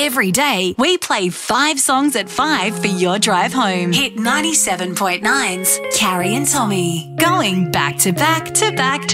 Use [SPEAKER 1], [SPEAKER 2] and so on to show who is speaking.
[SPEAKER 1] Every day, we play 5 songs at 5 for your drive home. Hit 97.9's Carrie and Tommy. Going back to back to back to